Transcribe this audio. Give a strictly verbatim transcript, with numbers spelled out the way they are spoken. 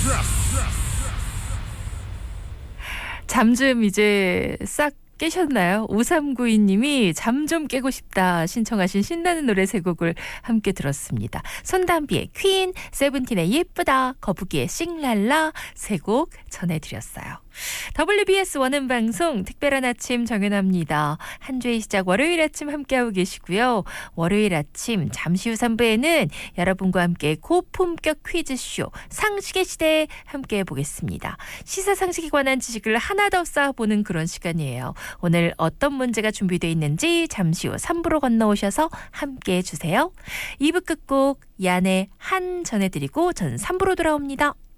잠 좀 이제 싹 깨셨나요? 오삼구이 님이 잠 좀 깨고 싶다 신청하신 신나는 노래 세 곡을 함께 들었습니다. 손담비의 퀸, 세븐틴의 예쁘다, 거북이의 싱랄라 세 곡 전해드렸어요. 더블유비에스 원음 방송 특별한 아침 정연아입니다. 한 주의 시작 월요일 아침 함께하고 계시고요. 월요일 아침 잠시 후 삼 부에는 여러분과 함께 고품격 퀴즈쇼 상식의 시대 함께 해보겠습니다. 시사상식에 관한 지식을 하나 더 쌓아보는 그런 시간이에요. 오늘 어떤 문제가 준비되어 있는지 잠시 후 삼 부로 건너오셔서 함께해 주세요. 이 부 끝곡 얀의 한 전해드리고 전 삼 부로 돌아옵니다.